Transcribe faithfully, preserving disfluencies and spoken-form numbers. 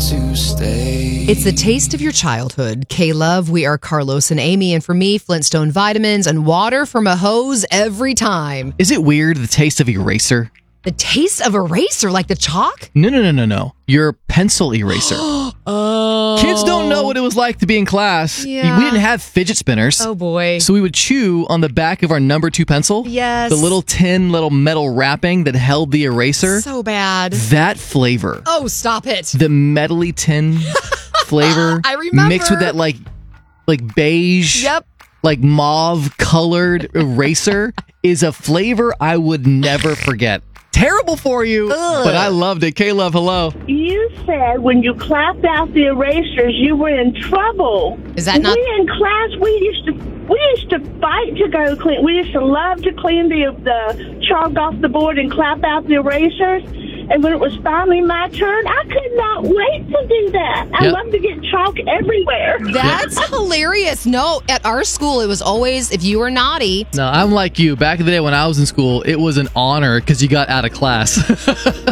to stay. It's the taste of your childhood. K-Love, we are Carlos and Amy, and for me, Flintstone vitamins and water from a hose every time. Is it weird, the taste of eraser? The taste of eraser, like the chalk? No, no, no, no, no. Your pencil eraser. Oh. Kids don't know what it was like to be in class. Yeah. We didn't have fidget spinners. Oh, boy. So we would chew on the back of our number two pencil. Yes. The little tin, little metal wrapping that held the eraser. So bad. That flavor. Oh, stop it. The metally tin flavor. I remember. Mixed with that, like, like beige. Yep. Like mauve colored eraser is a flavor I would never forget. Terrible for you, Ugh. but I loved it. K-Love, hello. You said when you clapped out the erasers, you were in trouble. Is that not- We in class, we used to we used to fight to go clean. We used to love to clean the the chalk off the board and clap out the erasers. And when it was finally my turn, I could not wait to do that. I Yep. love to get chalk everywhere. That's hilarious. No, at our school, it was always, if you were naughty. No, I'm like you. Back in the day when I was in school, it was an honor because you got out of class.